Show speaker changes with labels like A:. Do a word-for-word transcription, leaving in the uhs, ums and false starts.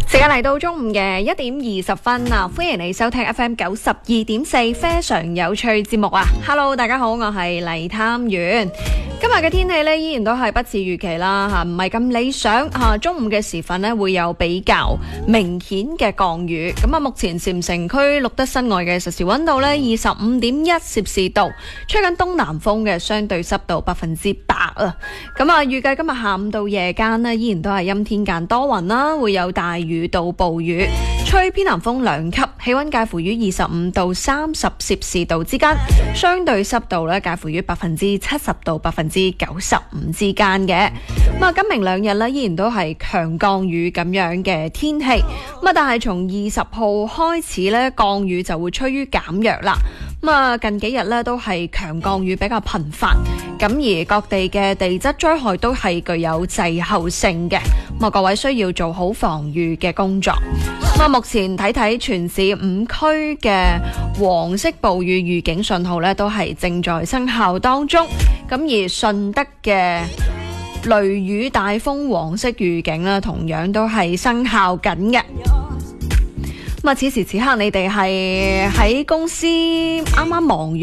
A: 時間嚟到中午嘅一點二十分啊，歡迎你收聽 F M 九十二點四非常有趣節目啊 ！Hello， 大家好，我係黎探員。今日嘅天氣咧依然都係不似預期啦吓，唔係咁理想吓。中午嘅時分咧會有比較明顯嘅降雨。咁啊，目前禪城區錄得室外嘅實時溫度咧二十五點一攝氏度，吹緊東南風嘅，相對濕度百分之百啊。咁啊，預計今日下午到夜間咧依然都係陰天間多雲啦，會有大雨到暴雨，吹偏南風兩級，氣溫介乎於二十五到三十攝氏度之間，相對濕度咧介乎於百分之七十到百分之九十五之間嘅。咁啊，今明兩日咧依然都係強降雨咁樣嘅天氣。咁啊，但係從二十號開始咧，降雨就會趨於減弱啦。咁啊，近幾日咧都係強降雨比較頻繁，咁而各地嘅地質災害都係具有滯後性嘅。咁啊，各位需要做好防禦嘅工作。咁啊，目前睇睇全市五區嘅黃色暴雨預警信號咧，都係正在生效當中。咁而順德嘅雷雨大風黃色預警咧，同樣都係生效緊嘅。咁啊，此時此刻你哋係喺公司啱啱忙完